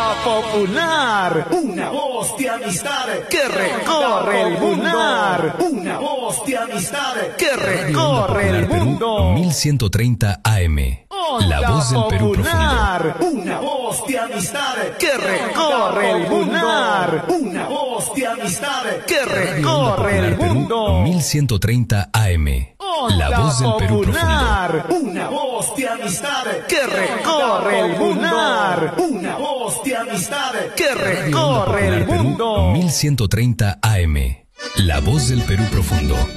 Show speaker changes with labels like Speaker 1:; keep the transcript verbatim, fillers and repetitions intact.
Speaker 1: Popular, una voz de amistad que recorre el lunar, una voz de amistad que recorre el mundo.
Speaker 2: mil ciento treinta A M. La voz del Perú profundo.
Speaker 1: Una voz de amistad que recorre el lunar, una voz de amistad que recorre el mundo.
Speaker 2: mil ciento treinta A M. La voz del Perú profundo.
Speaker 1: Una voz de amistad que recorre el lunar, una voz de amistad que recorre el mundo.
Speaker 2: mil ciento treinta A M. La voz del Perú profundo.